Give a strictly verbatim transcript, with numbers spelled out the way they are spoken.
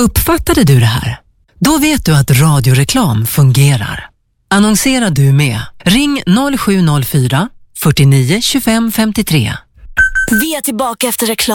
Uppfattade du det här? Då vet du att radioreklam fungerar. Annonserar du med? Ring noll sju noll fyra, fyrtionio, tjugofem femtiotre. Vi är tillbaka efter reklam.